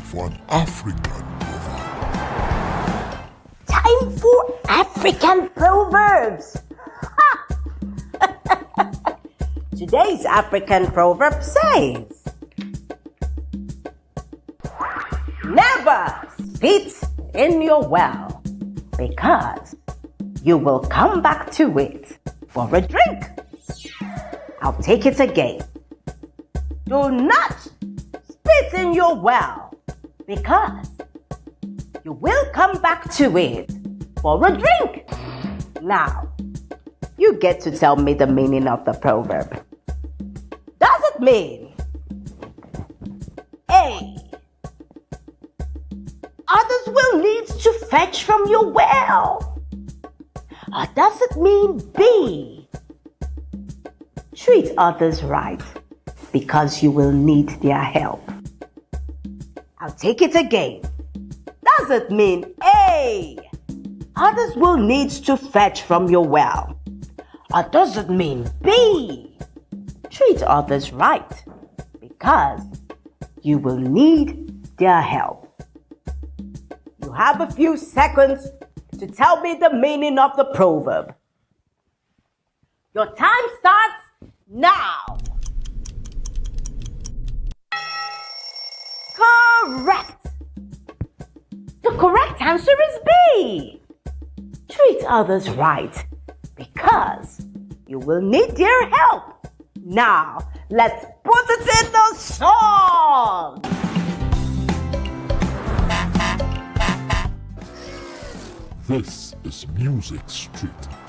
for an African proverb. Time for African proverbs. Today's African proverb says, never spit in your well, because you will come back to it for a drink. I'll take it again. Do not spit in your well, because you will come back to it for a drink. Now, you get to tell me the meaning of the proverb. Does it mean A, others will need to fetch from your well? Or does it mean B, treat others right because you will need their help? I'll take it again. Does it mean A, others will need to fetch from your well? Or does it mean B, treat others right because you will need their help? You have a few seconds to tell me the meaning of the proverb. Your time starts now. Correct. The correct answer is B. Treat others right because you will need their help. Now, let's put it in the song. This is Music Street.